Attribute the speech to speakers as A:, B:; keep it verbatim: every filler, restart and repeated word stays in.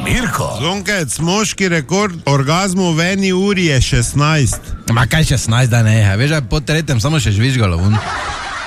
A: Mirko.
B: Zonkec, moški rekord orgazmu v eni uri je šestnajst.
C: Ma kaj šestnajst, da ne, veš, da po tretjem samo še žvižgalo vun.